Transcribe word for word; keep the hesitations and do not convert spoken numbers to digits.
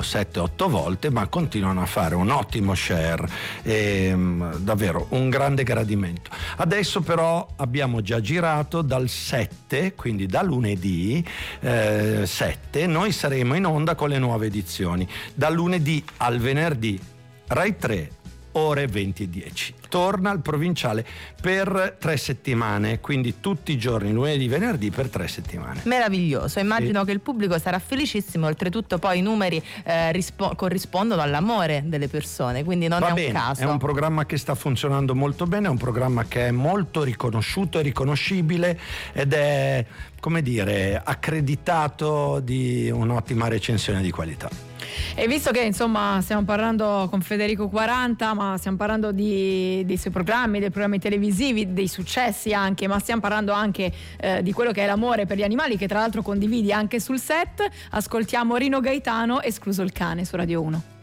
sette otto volte, ma continuano a fare un ottimo share e davvero un grande gradimento. Adesso però abbiamo già girato dal sette, quindi da lunedì eh, sette, noi saremo in onda con le nuove edizioni, dal lunedì al venerdì Rai tre ore venti e dieci. Torna al provinciale per tre settimane, quindi tutti i giorni, lunedì, venerdì, per tre settimane. Meraviglioso, immagino sì. che il pubblico sarà felicissimo, oltretutto poi i numeri eh, rispo- corrispondono all'amore delle persone, quindi non Va è bene, un caso. È un programma che sta funzionando molto bene, è un programma che è molto riconosciuto e riconoscibile ed è, come dire, accreditato di un'ottima recensione di qualità. E visto che insomma stiamo parlando con Federico quaranta, ma stiamo parlando di, dei suoi programmi, dei programmi televisivi, dei successi anche, ma stiamo parlando anche eh, di quello che è l'amore per gli animali, che tra l'altro condividi anche sul set, ascoltiamo Rino Gaetano, Escluso il cane, su Radio uno.